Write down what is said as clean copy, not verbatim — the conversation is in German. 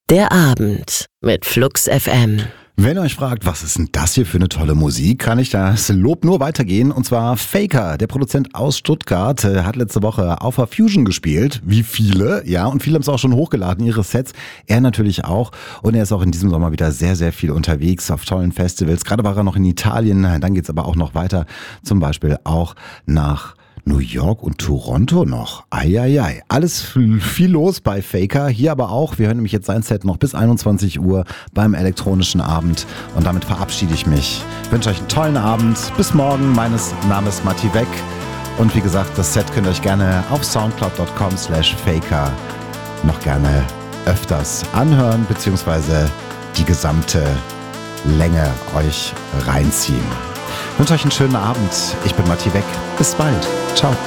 Der Abend mit Flux FM. Wenn ihr euch fragt, was ist denn das hier für eine tolle Musik, kann ich das Lob nur weitergehen. Und zwar Faker, der Produzent aus Stuttgart, hat letzte Woche auf der Fusion gespielt. Wie viele, ja. Und viele haben es auch schon hochgeladen, ihre Sets. Er natürlich auch. Und er ist auch in diesem Sommer wieder sehr, sehr viel unterwegs auf tollen Festivals. Gerade war er noch in Italien. Dann geht's aber auch noch weiter. Zum Beispiel auch nach New York und Toronto noch. Eieiei. Alles viel los bei Faker. Hier aber auch. Wir hören nämlich jetzt sein Set noch bis 21 Uhr beim elektronischen Abend. Und damit verabschiede ich mich. Ich wünsche euch einen tollen Abend. Bis morgen. Mein Name ist Matti Weck. Und wie gesagt, das Set könnt ihr euch gerne auf soundcloud.com/faker noch gerne öfters anhören, beziehungsweise die gesamte Länge euch reinziehen. Ich wünsche euch einen schönen Abend. Ich bin Matti Weck. Bis bald. Ciao.